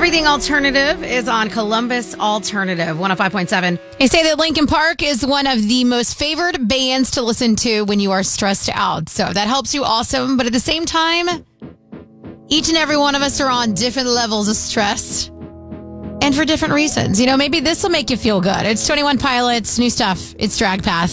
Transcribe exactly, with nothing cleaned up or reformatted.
Everything Alternative is on Columbus Alternative, one oh five point seven. They say that Linkin Park is one of the most favored bands to listen to when you are stressed out. So that helps you awesome. But at the same time, each and every one of us are on different levels of stress and for different reasons. You know, maybe this will make you feel good. It's twenty-one Pilots, new stuff. It's Drag Path.